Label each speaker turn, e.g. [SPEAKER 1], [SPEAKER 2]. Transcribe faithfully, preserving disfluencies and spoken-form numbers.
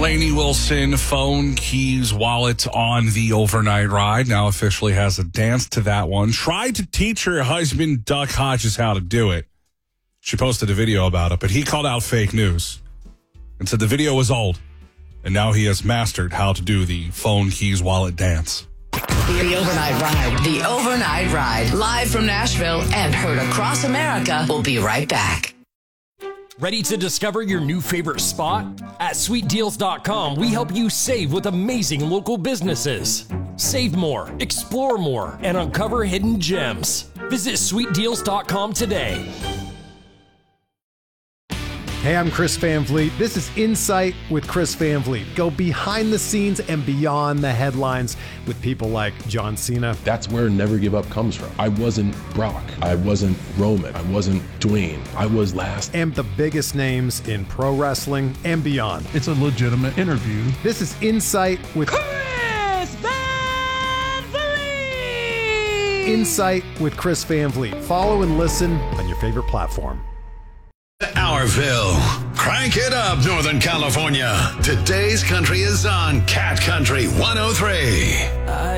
[SPEAKER 1] Lainey Wilson, phone, keys, wallet on the overnight ride. Now officially has a dance to that one. Tried to teach her husband, Duck Hodges, how to do it. She posted a video about it, but he called out fake news and said the video was old. And now he has mastered how to do the phone, keys, wallet dance.
[SPEAKER 2] The Overnight Ride. The Overnight Ride. Live from Nashville and heard across America. We'll be right back.
[SPEAKER 3] Ready to discover your new favorite spot? At sweet deals dot com, we help you save with amazing local businesses. Save more, explore more, and uncover hidden gems. Visit sweet deals dot com today.
[SPEAKER 4] Hey, I'm Chris Van Vliet. This is Insight with Chris Van Vliet. Go behind the scenes and beyond the headlines with people like John Cena.
[SPEAKER 5] That's where Never Give Up comes from. I wasn't Brock. I wasn't Roman. I wasn't Dwayne. I was last.
[SPEAKER 4] And the biggest names in pro wrestling and beyond.
[SPEAKER 6] It's a legitimate interview.
[SPEAKER 4] This is Insight with
[SPEAKER 7] Chris Van Vliet.
[SPEAKER 4] Insight with Chris Van Vliet. Follow and listen on your favorite platform.
[SPEAKER 8] Hourville. Crank it up, Northern California. Today's country is on Cat Country one oh three.